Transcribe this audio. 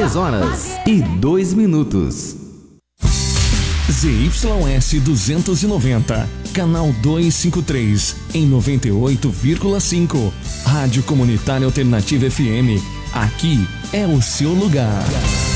3h02. ZYS 290, canal 253, em 98,5. Rádio Comunitária Alternativa FM. Aqui é o seu lugar.